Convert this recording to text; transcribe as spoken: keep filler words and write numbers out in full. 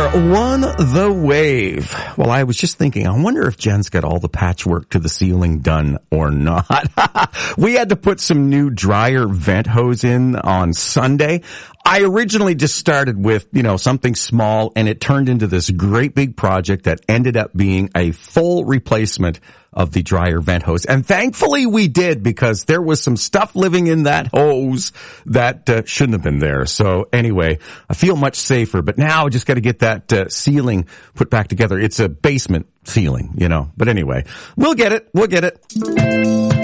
Won the Wave. Well, I was just thinking, I wonder if Jen's got all the patchwork to the ceiling done or not. We had to put some new dryer vent hose in on Sunday. I originally just started with, you know, something small, and it turned into this great big project that ended up being a full replacement of the dryer vent hose. And thankfully we did, because there was some stuff living in that hose that uh, shouldn't have been there. So anyway, I feel much safer, but now I just got to get that uh, ceiling put back together. It's a basement ceiling, you know, but anyway, we'll get it. We'll get it.